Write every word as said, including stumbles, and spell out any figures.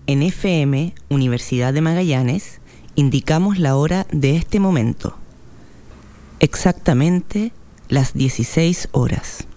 En F M, Universidad de Magallanes, indicamos la hora de este momento. Exactamente las dieciséis horas.